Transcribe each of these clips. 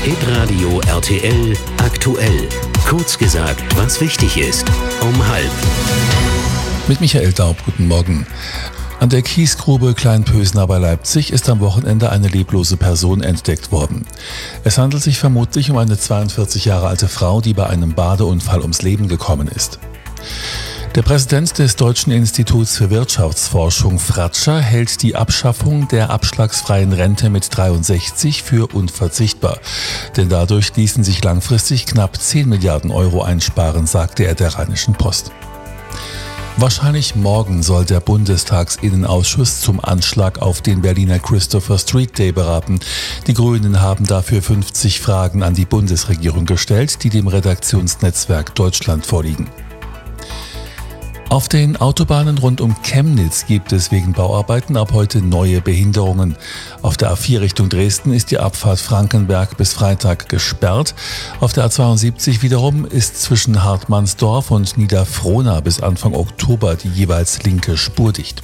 Hitradio RTL aktuell. Kurz gesagt, was wichtig ist. Um 12:30. Mit Michael Daub, guten Morgen. An der Kiesgrube Kleinpösna bei Leipzig ist am Wochenende eine leblose Person entdeckt worden. Es handelt sich vermutlich um eine 42 Jahre alte Frau, die bei einem Badeunfall ums Leben gekommen ist. Der Präsident des Deutschen Instituts für Wirtschaftsforschung, Fratscher, hält die Abschaffung der abschlagsfreien Rente mit 63 für unverzichtbar. Denn dadurch ließen sich langfristig knapp 10 Milliarden Euro einsparen, sagte er der Rheinischen Post. Wahrscheinlich morgen soll der Bundestagsinnenausschuss zum Anschlag auf den Berliner Christopher Street Day beraten. Die Grünen haben dafür 50 Fragen an die Bundesregierung gestellt, die dem Redaktionsnetzwerk Deutschland vorliegen. Auf den Autobahnen rund um Chemnitz gibt es wegen Bauarbeiten ab heute neue Behinderungen. Auf der A4 Richtung Dresden ist die Abfahrt Frankenberg bis Freitag gesperrt. Auf der A72 wiederum ist zwischen Hartmannsdorf und Niederfrohna bis Anfang Oktober die jeweils linke Spur dicht.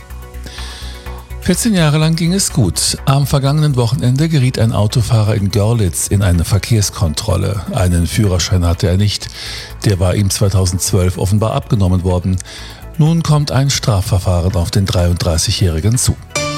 14 Jahre lang ging es gut. Am vergangenen Wochenende geriet ein Autofahrer in Görlitz in eine Verkehrskontrolle. Einen Führerschein hatte er nicht. Der war ihm 2012 offenbar abgenommen worden. Nun kommt ein Strafverfahren auf den 33-Jährigen zu.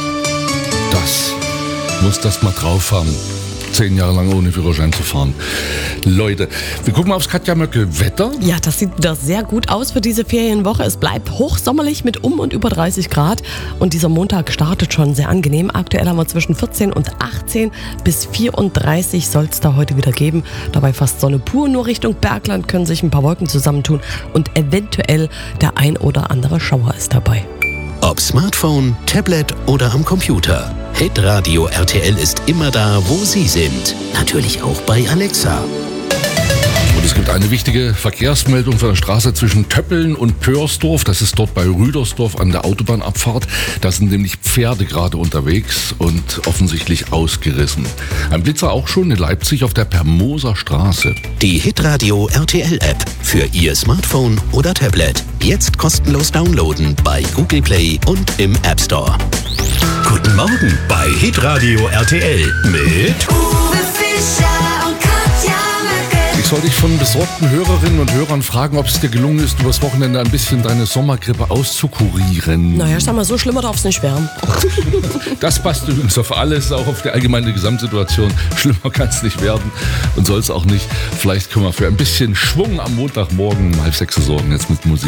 Das muss das mal drauf haben. 10 Jahre lang ohne Führerschein zu fahren. Leute, wir gucken mal aufs Katja Möcke Wetter. Ja, das sieht wieder sehr gut aus für diese Ferienwoche. Es bleibt hochsommerlich mit und über 30 Grad. Und dieser Montag startet schon sehr angenehm. Aktuell haben wir zwischen 14 und 18 bis 34 soll es da heute wieder geben. Dabei fast Sonne pur. Nur Richtung Bergland können sich ein paar Wolken zusammentun. Und eventuell der ein oder andere Schauer ist dabei. Ob Smartphone, Tablet oder am Computer. Hitradio RTL ist immer da, wo Sie sind. Natürlich auch bei Alexa. Und es gibt eine wichtige Verkehrsmeldung von der Straße zwischen Töppeln und Pörsdorf. Das ist dort bei Rüdersdorf an der Autobahnabfahrt. Da sind nämlich Pferde gerade unterwegs und offensichtlich ausgerissen. Ein Blitzer auch schon in Leipzig auf der Permoser Straße. Die Hitradio RTL App für Ihr Smartphone oder Tablet. Jetzt kostenlos downloaden bei Google Play und im App Store. Guten Morgen bei Hitradio RTL mit Uwe Fischer und Katja Möcke. Ich soll dich von besorgten Hörerinnen und Hörern fragen, ob es dir gelungen ist, übers Wochenende ein bisschen deine Sommergrippe auszukurieren. Naja, ich sag mal, so schlimmer darf es nicht werden. Das passt übrigens auf alles, auch auf die allgemeine Gesamtsituation. Schlimmer kann es nicht werden und soll es auch nicht. Vielleicht können wir für ein bisschen Schwung am Montagmorgen um 5:30 sorgen, jetzt mit Musik.